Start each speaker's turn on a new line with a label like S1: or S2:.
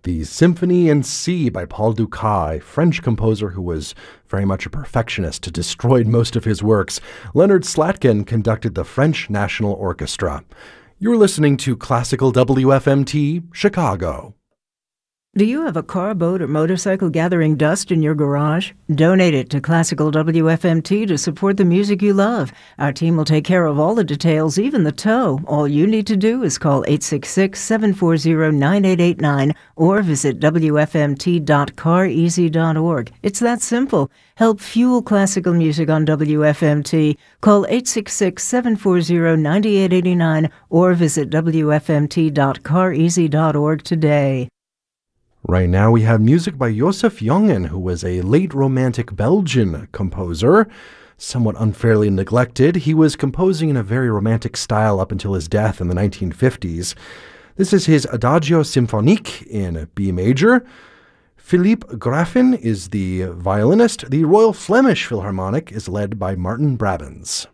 S1: The Symphony in C by Paul Dukas, a French composer who was very much a perfectionist, destroyed most of his works. Leonard Slatkin conducted the French National Orchestra. You're listening to Classical WFMT, Chicago.
S2: Do you have a car, boat, or motorcycle gathering dust in your garage? Donate it to Classical WFMT to support the music you love. Our team will take care of all the details, even the tow. All you need to do is call 866-740-9889 or visit wfmt.careasy.org. It's that simple. Help fuel classical music on WFMT. Call 866-740-9889 or visit wfmt.careasy.org today.
S1: Right now we have music by Joseph Jongen, who was a late Romantic Belgian composer, somewhat unfairly neglected. He was composing in a very romantic style up until his death in the 1950s. This is his Adagio Symphonique in B major. Philippe Graffin is the violinist. The Royal Flemish Philharmonic is led by Martin Brabants.